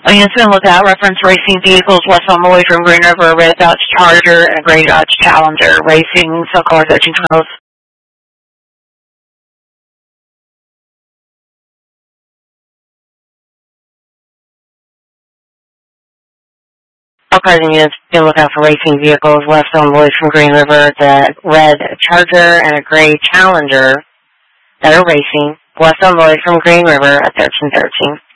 Against and Lookout, reference racing vehicles west on the way from Green River, a red Dodge Charger and a gray Dodge Challenger. Racing, SoCal 1312. All cars units, be on the lookout for racing vehicles west on the way from Green River, the red Charger and a gray Challenger that are racing west on the way from Green River at 1313.